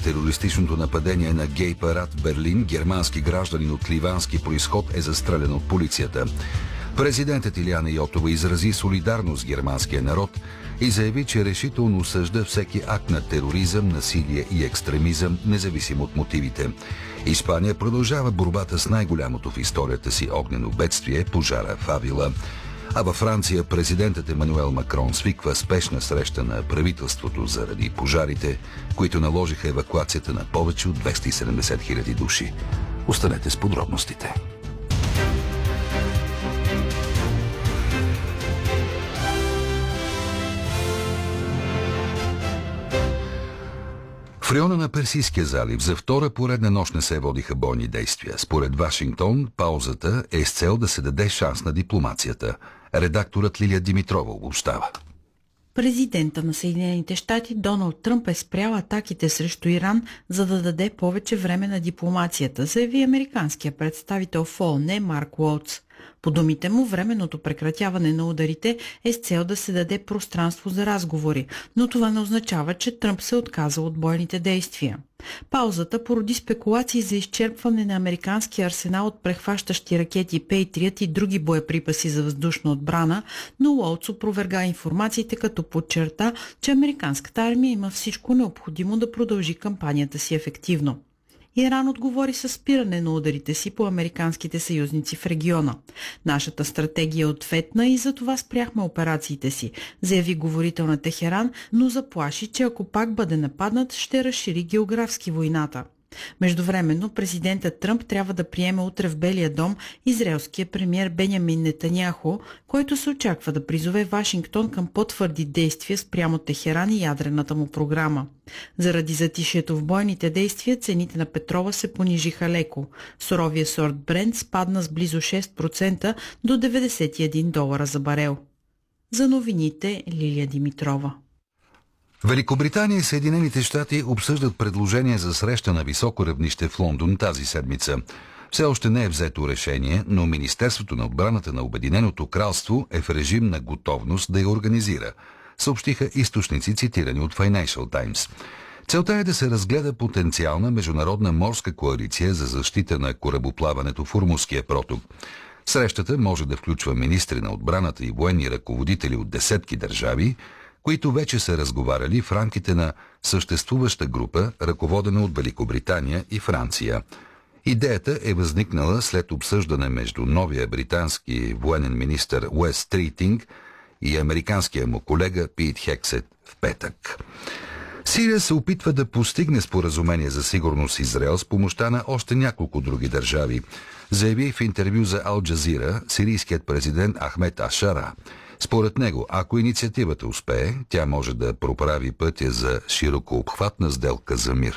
терористичното нападение на гей парад в Берлин, германски гражданин от ливански произход е застрелян от полицията. Президентът Илияна Йотова изрази солидарност с германския народ и заяви, че решително осъжда всеки акт на тероризъм, насилие и екстремизъм, независимо от мотивите. Испания продължава борбата с най-голямото в историята си огнено бедствие – пожара в Авила. А във Франция президентът Емануел Макрон свиква спешна среща на правителството заради пожарите, които наложиха евакуацията на повече от 270 000 души. Останете с подробностите. В района на Персийския залив за втора поредна нощ не се водиха бойни действия. Според Вашингтон, паузата е с цел да се даде шанс на дипломацията. Редакторът Лилия Димитрова обобщава. Президента на Съединените щати Доналд Тръмп е спрял атаките срещу Иран, за да даде повече време на дипломацията, заяви американския представител в ООН Марк Уотс. По думите му, временното прекратяване на ударите е с цел да се даде пространство за разговори, но това не означава, че Тръмп се отказа от бойните действия. Паузата породи спекулации за изчерпване на американския арсенал от прехващащи ракети Patriot и други боеприпаси за въздушна отбрана, но Уотс опроверга информациите, като подчерта, че американската армия има всичко необходимо да продължи кампанията си ефективно. Иран отговори със спиране на ударите си по американските съюзници в региона. Нашата стратегия е ответна и за това спряхме операциите си, заяви говорител на Техеран, но заплаши, че ако пак бъде нападнат, ще разшири географски войната. Междувременно президентът Тръмп трябва да приеме утре в Белия дом израелския премиер Бенямин Нетаняху, който се очаква да призове Вашингтон към по-твърди действия спрямо Техеран и ядрената му програма. Заради затишието в бойните действия, цените на петрола се понижиха леко. Суровия сорт Брент спадна с близо 6% до $91 за барел. За новините Лилия Димитрова. Великобритания и Съединените щати обсъждат предложение за среща на високо равнище в Лондон тази седмица. Все още не е взето решение, но Министерството на отбраната на Обединеното кралство е в режим на готовност да я организира, съобщиха източници, цитирани от Financial Times. Целта е да се разгледа потенциална международна морска коалиция за защита на корабоплаването в Ормузския проток. Срещата може да включва министри на отбраната и военни ръководители от десетки държави, които вече са разговаряли в рамките на съществуваща група, ръководена от Великобритания и Франция. Идеята е възникнала след обсъждане между новия британски военен министър Уес Тритинг и американския му колега Пит Хексет в петък. Сирия се опитва да постигне споразумение за сигурност с Израел с помощта на още няколко други държави, заяви в интервю за Ал Джазира сирийският президент Ахмед Ашара. Според него, ако инициативата успее, тя може да проправи пътя за широкообхватна сделка за мир.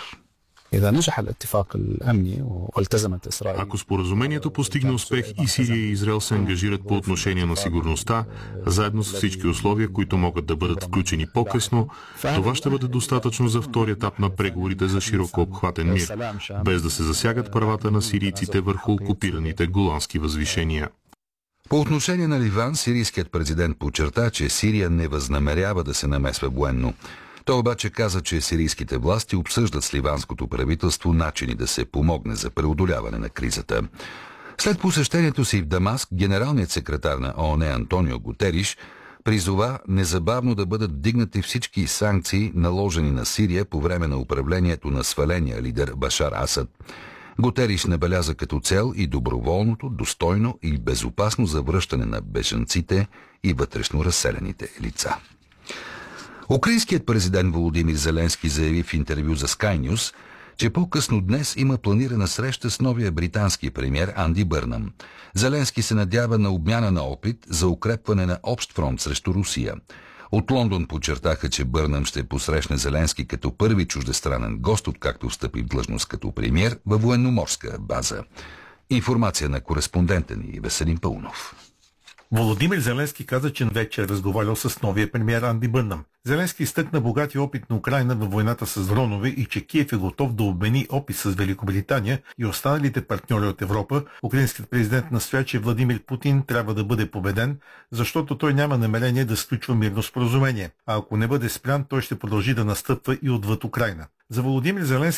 Ако споразумението постигне успех и Сирия и Израел се ангажират по отношение на сигурността, заедно с всички условия, които могат да бъдат включени по-късно, това ще бъде достатъчно за втори етап на преговорите за широкообхватен мир, без да се засягат правата на сирийците върху окупираните голански възвишения. По отношение на Ливан, сирийският президент подчерта, че Сирия не възнамерява да се намесва военно. Той обаче каза, че сирийските власти обсъждат с ливанското правителство начини да се помогне за преодоляване на кризата. След посещението си в Дамаск, генералният секретар на ООН Антонио Гутериш призова незабавно да бъдат вдигнати всички санкции, наложени на Сирия по време на управлението на сваления лидер Башар Асад. Гутериш набеляза като цел и доброволното, достойно и безопасно завръщане на бежанците и вътрешно разселените лица. Украинският президент Володимир Зеленски заяви в интервю за Sky News, че по-късно днес има планирана среща с новия британски премиер Анди Бърнъм. Зеленски се надява на обмяна на опит за укрепване на общ фронт срещу Русия. От Лондон подчертаха, че Бърнъм ще посрещне Зеленски като първи чуждестранен гост, откакто встъпи в длъжност като премиер във военноморска база. Информация на кореспондента ни Веселин Пълнов. Володимир Зеленски каза, че вече е разговарял с новия премиер Анди Бърнъм. Зеленски изтъкна богатия опит на Украйна във войната с дронове и че Киев е готов да обмени опит с Великобритания и останалите партньори от Европа. Украинският президент настоя, че Владимир Путин трябва да бъде победен, защото той няма намерение да сключва мирно споразумение. А ако не бъде спрян, той ще продължи да настъпва и отвъд Украйна. За Володимир Зеленски